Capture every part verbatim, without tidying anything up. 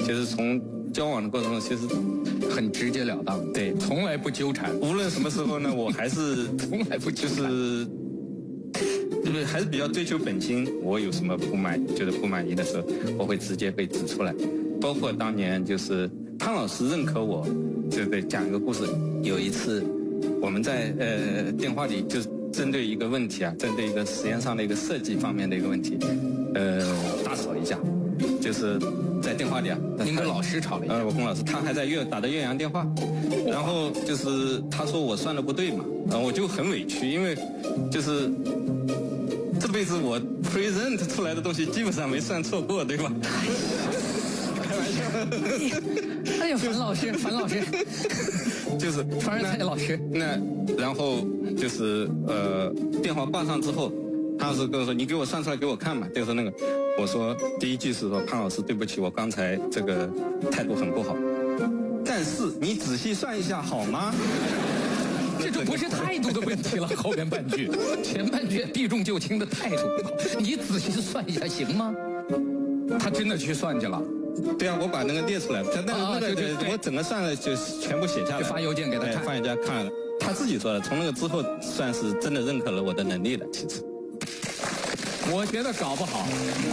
就是从交往的过程中，其实很直截了当， 对， 从来不纠缠。 无论什么时候呢，我还是从来不纠缠， 就是对不对？还是比较追求本心。我有什么不满，觉得不满意的时候，我会直接被指出来。包括当年就是潘老师认可我，对不对？讲一个故事，有一次我们在呃电话里就是针对一个问题啊，针对一个实验上的一个设计方面的一个问题，呃，大吵一架，就是在电话里啊。 您跟老师吵了一架？ 呃，我跟老师，他还在岳打的岳阳电话，然后就是他说我算的不对嘛，然后我就很委屈，因为就是这辈子我 present 出来的东西基本上没算错过，对吧？开玩笑。 哎呀，樊老师，樊老师， 就是樊仁才老师。 那然后就是呃，电话挂上之后，他是跟我说：“你给我算出来给我看嘛。”就是那个，我说第一句是说：“潘老师，对不起，我刚才这个态度很不好。但是你仔细算一下好吗？” 这就不是态度的问题了，后边半句，前半句避重就轻的态度不好，你仔细算一下行吗？他真的去算去了。 对啊，我把那个列出来，但那啊、 那个对对对我整个算了就全部写下来， 就发邮件给他看， 发人家看了。他自己说的，从那个之后算是真的认可了我的能力了。其实， 我觉得搞不好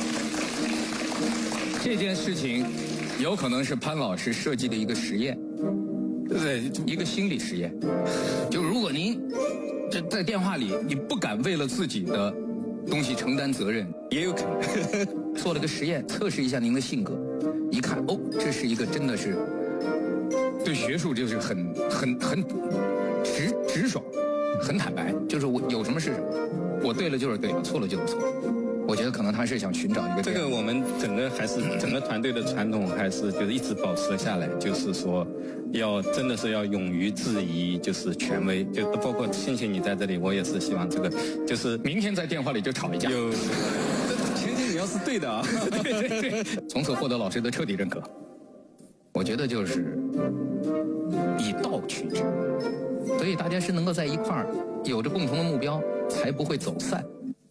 这件事情有可能是潘老师设计的一个实验，对不对？一个心理实验。就如果您这在电话里，你不敢为了自己的东西承担责任， 也有可能做了个实验，测试一下您的性格。一看，哦，这是一个真的是对学术就是很很很直直爽，很坦白，就是我有什么是什么，我对了就是对了，错了就是错。我觉得可能他是想寻找一个这个我们整个还是整个团队的传统，还是就是一直保持了下来，就是说要真的是要勇于质疑，就是权威，就包括庆幸你在这里，我也是希望这个就是明天在电话里就吵一架。 有前提你要是对的啊， 对对对，从此获得老师的彻底认可。我觉得就是以道取志，所以大家是能够在一块儿，有着共同的目标，才不会走散。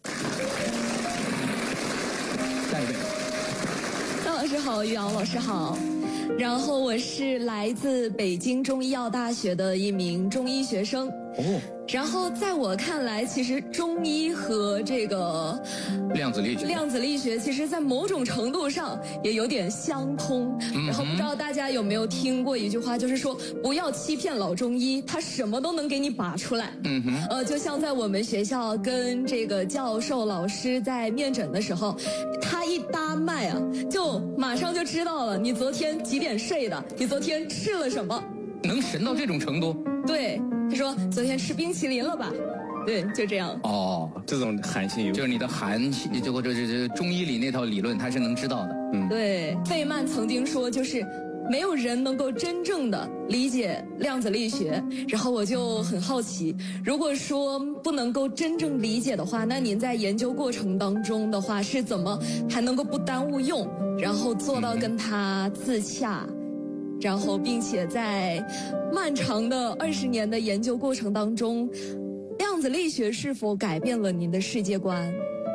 下一位， 张老师好，于洋老师好。然后我是来自北京中医药大学的一名中医学生。 哦。 然后在我看来，其实中医和这个量子力学， 量子力学其实在某种程度上也有点相通。嗯、然后不知道大家有没有听过一句话，就是说不要欺骗老中医，他什么都能给你把出来。嗯哼。呃，就像在我们学校跟这个教授老师在面诊的时候，他一搭脉啊，就马上就知道了你昨天几点睡的，你昨天吃了什么。 能神到这种程度？ 对，他说昨天吃冰淇淋了吧？对，就这样。 哦， 这种寒性有， 就是你的寒气，就或者这中医里那套理论，他是能知道的。 嗯，对。费曼曾经说，就是没有人能够真正的理解量子力学。然后我就很好奇，如果说不能够真正理解的话，那您在研究过程当中的话，是怎么还能够不耽误用，然后做到跟他自洽？嗯，然后，并且在漫长的二十年的研究过程当中，量子力学是否改变了您的世界观？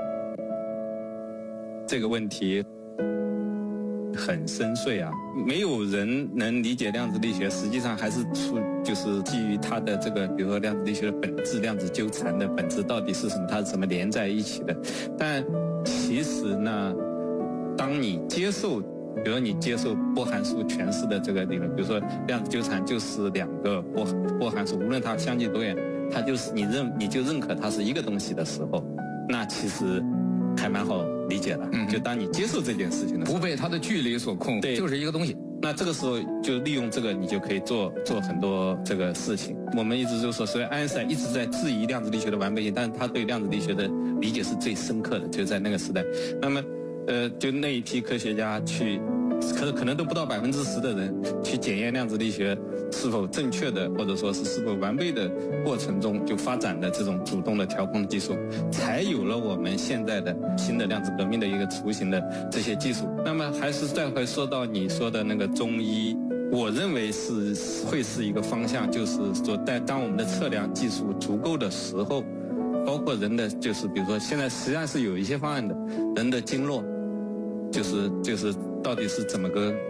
这个问题很深邃啊，没有人能理解量子力学，实际上还是出就是基于它的这个，比如说量子力学的本质，量子纠缠的本质到底是什么，它是怎么连在一起的。但其实呢，当你接受。比如说你接受波函数诠释的这个理论，比如说量子纠缠就是两个波波函数，无论它相距多远，它就是你认你就认可它是一个东西的时候，那其实还蛮好理解的。嗯，就当你接受这件事情的时候， 不被它的距离所控， 对， 就是一个东西。 那这个时候就利用这个，你就可以做做很多这个事情。我们一直就说，所以爱因斯坦一直在质疑量子力学的完备性，但是他对量子力学的理解是最深刻的，就在那个时代。那么。呃，就那一批科学家去，可可能都不到百分之十的人去检验量子力学是否正确的，或者说是是否完备的过程中，就发展的这种主动的调控技术，才有了我们现在的新的量子革命的一个雏形的这些技术。那么还是再会说到你说的那个中医，我认为是会是一个方向，就是说，在当我们的测量技术足够的时候。包括人的，就是比如说，现在实际上是有一些方案的，人的经络，就是就是到底是怎么个